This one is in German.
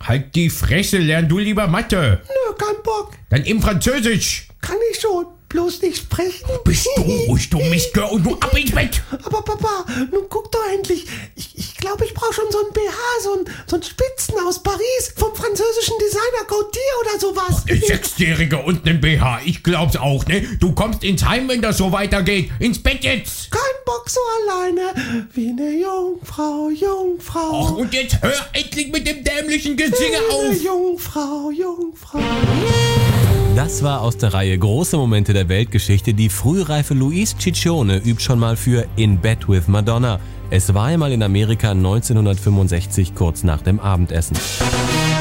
Halt die Fresse, lern du lieber Mathe. Nö, kein Bock. Dann eben Französisch. Kann ich schon. Bloß nicht sprechen. Bist du ruhig, du Mistgirl, und du ab ins Bett. Aber Papa, nun guck doch endlich. Ich glaube, ich brauche schon so ein BH, so ein Spitzen aus Paris vom französischen Designer Gautier oder sowas. Eine Sechsjährige und ein BH, ich glaub's auch, ne? Du kommst ins Heim, wenn das so weitergeht. Ins Bett jetzt. Kein Bock so alleine. Wie eine Jungfrau, Jungfrau. Ach, und jetzt hör endlich mit dem dämlichen Gesinge auf. Jungfrau, Jungfrau. Das war aus der Reihe Große Momente der Weltgeschichte. Die frühreife Louise Ciccione übt schon mal für In Bed with Madonna. Es war einmal in Amerika 1965, kurz nach dem Abendessen.